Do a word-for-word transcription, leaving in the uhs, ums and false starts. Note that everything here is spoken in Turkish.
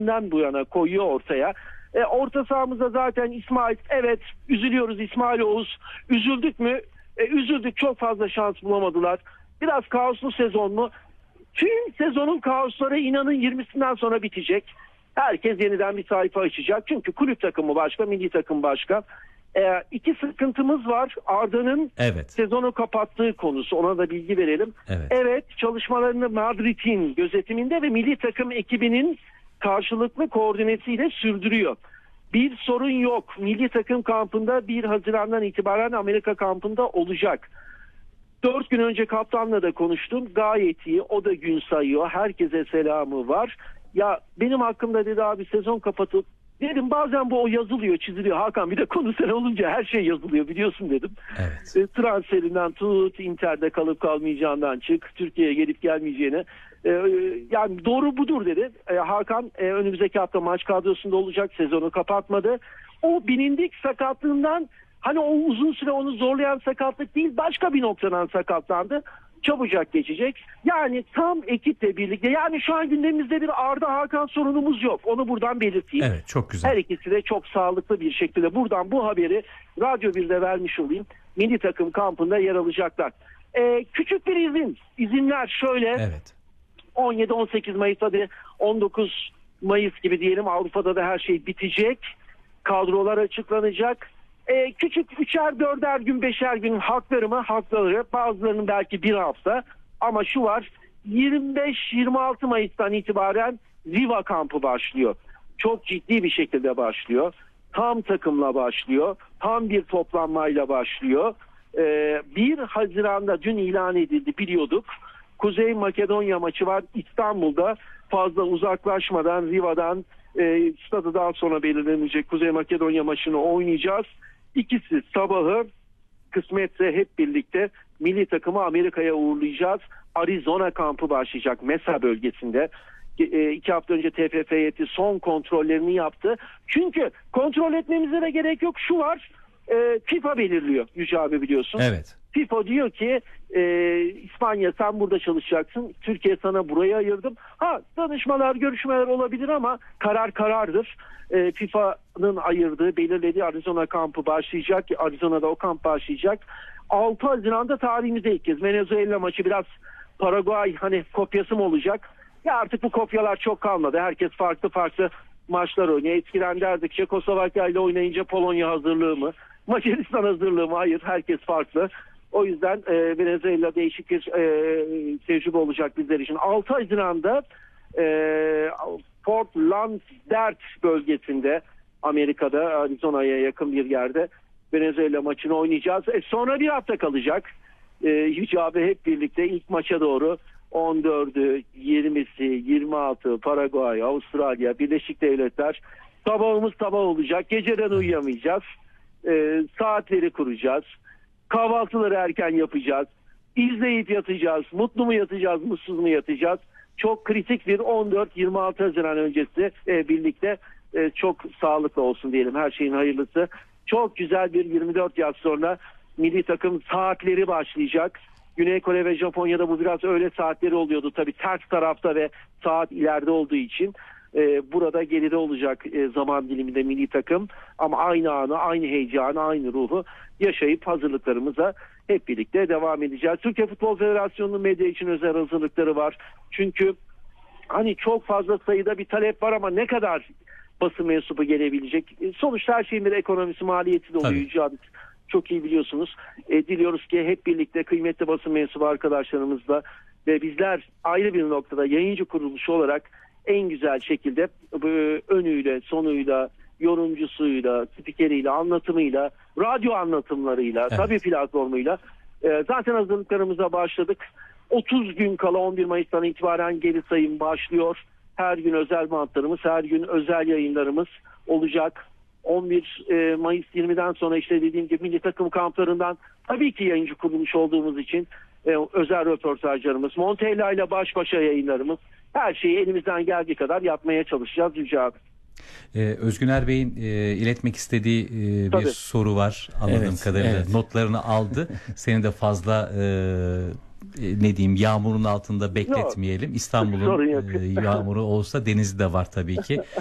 bu yana koyuyor ortaya. E, orta sahamızda zaten İsmail, evet üzülüyoruz İsmail Oğuz. Üzüldük mü? E, üzüldük, çok fazla şans bulamadılar. Biraz kaoslu sezon mu? Tüm sezonun kaosları inanın yirmisinden sonra bitecek. Herkes yeniden bir sayfa açacak. Çünkü kulüp takımı başka, milli takım başka. E, iki sıkıntımız var. Arda'nın evet. sezonu kapattığı konusu. Ona da bilgi verelim. Evet, evet çalışmalarını Madrid'in gözetiminde ve milli takım ekibinin karşılıklı koordinesiyle sürdürüyor. Bir sorun yok. Milli takım kampında bir Haziran'dan itibaren Amerika kampında olacak. Dört gün önce kaptanla da konuştum. Gayet iyi. O da gün sayıyor. Herkese selamı var. Ya benim hakkımda dedi abi sezon kapatıp dedim bazen bu o yazılıyor, çiziliyor. Hakan bir de konu sen olunca her şey yazılıyor biliyorsun dedim. Evet. E, transferinden tut, Inter'de kalıp kalmayacağından çık, Türkiye'ye gelip gelmeyeceğine. E, yani doğru budur dedi. E, Hakan e, önümüzdeki hafta maç kadrosunda olacak. Sezonu kapatmadı. O bilindik sakatlığından, hani o uzun süre onu zorlayan sakatlık değil, başka bir noktadan sakatlandı. Çabucak geçecek. Yani tam ekiple birlikte. Yani şu an gündemimizde bir Arda Hakan sorunumuz yok. Onu buradan belirteyim. Evet, çok güzel. Her ikisi de çok sağlıklı bir şekilde buradan bu haberi Radyo birde vermiş olayım. Milli takım kampında yer alacaklar. Ee, küçük bir izin. İzinler şöyle. Evet. on yedi on sekiz Mayıs, hadi on dokuz Mayıs gibi diyelim, Avrupa'da da her şey bitecek. Kadrolar açıklanacak. Ee, küçük üçer, dörder gün, beşer gün hakları mı? Hakları. Bazılarının belki bir hafta. Ama şu var, yirmi beş yirmi altı Mayıs'tan itibaren Viva kampı başlıyor. Çok ciddi bir şekilde başlıyor. Tam takımla başlıyor. Tam bir toplanmayla başlıyor. Ee, bir Haziran'da dün ilan edildi, biliyorduk. Kuzey Makedonya maçı var İstanbul'da. Fazla uzaklaşmadan Riva'dan e, stadı daha sonra belirlenecek Kuzey Makedonya maçını oynayacağız. İkisi sabahı, kısmetse hep birlikte milli takımı Amerika'ya uğurlayacağız. Arizona kampı başlayacak Mesa bölgesinde. E, iki hafta önce T F F heyeti son kontrollerini yaptı. Çünkü kontrol etmemize de gerek yok. Şu var, e, FIFA belirliyor Yüce abi, biliyorsun. Evet. FIFA diyor ki e, İspanya sen burada çalışacaksın. Türkiye sana buraya ayırdım. Ha, danışmalar, görüşmeler olabilir ama karar karardır. E, FIFA'nın ayırdığı, belirlediği Arizona kampı başlayacak. Arizona'da o kamp başlayacak. altı Haziran'da tarihimizde ilk kez Venezuela maçı, biraz Paraguay hani kopyası mı olacak? Ya artık bu kopyalar çok kalmadı. Herkes farklı farklı maçlar oynuyor. Eskiden derdik Çekoslovakya ile oynayınca Polonya hazırlığı mı? Macaristan hazırlığı mı? Hayır, herkes farklı. O yüzden e, Venezuela değişik bir e, tecrübe olacak bizler için. altı Haziran'da e, Fort Lauderdale bölgesinde, Amerika'da Arizona'ya yakın bir yerde Venezuela maçını oynayacağız. E, sonra bir hafta kalacak. E, Yüce abi hep birlikte ilk maça doğru on dördü, yirmisi, yirmi altı Paraguay, Avustralya, Birleşik Devletler. Sabahımız sabah olacak. Geceden uyuyamayacağız. E, saatleri kuracağız. Kahvaltıları erken yapacağız. İzleyip yatacağız. Mutlu mu yatacağız, mutsuz mu yatacağız? Çok kritik bir on dört yirmi altı Haziran öncesi e, birlikte e, çok sağlıklı olsun diyelim. Her şeyin hayırlısı. Çok güzel bir yirmi dört yaz sonra milli takım saatleri başlayacak. Güney Kore ve Japonya'da bu biraz öğle saatleri oluyordu. Tabii ters tarafta ve saat ileride olduğu için e, burada geride olacak e, zaman diliminde milli takım. Ama aynı anı, aynı heyecanı, aynı ruhu yaşayıp hazırlıklarımıza hep birlikte devam edeceğiz. Türkiye Futbol Federasyonu'nun medya için özel hazırlıkları var. Çünkü hani çok fazla sayıda bir talep var ama ne kadar basın mensubu gelebilecek? E, sonuçta her şeyin bir ekonomisi, maliyeti de oluyor. Çok iyi biliyorsunuz. E, diliyoruz ki hep birlikte kıymetli basın mensubu arkadaşlarımızla ve bizler ayrı bir noktada yayıncı kuruluşu olarak en güzel şekilde e, önüyle, sonuyla, yorumcusuyla, spikeriyle, anlatımıyla, radyo anlatımlarıyla, evet, tabii platformuyla e, zaten hazırlıklarımıza başladık. otuz gün kala on bir Mayıs'tan itibaren geri sayım başlıyor. Her gün özel bantlarımız, her gün özel yayınlarımız olacak. on bir Mayıs yirmiden sonra işte dediğim gibi milli takım kamplarından tabii ki yayıncı kuruluş olduğumuz için e, özel röportajlarımız, Montella ile baş başa yayınlarımız, her şeyi elimizden geldiği kadar yapmaya çalışacağız Yüce abi. Ee, Özgüner Bey'in e, iletmek istediği e, bir Tabii. soru var anladığım Evet, kadarıyla. evet. Notlarını aldı. Seni de fazla e, e, ne diyeyim yağmurun altında bekletmeyelim. İstanbul'un sorun yok. e, yağmuru olsa denizi de var tabii ki.